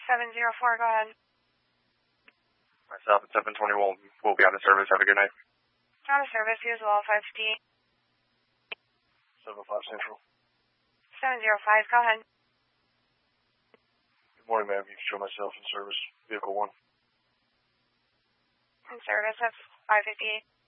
704, go ahead. Myself at 720 will be out of service. Have a good night. Out of service, use wall 550. 705 Central. 705, go ahead. Good morning, ma'am. You can show myself in service. Vehicle 1. In service, that's 558.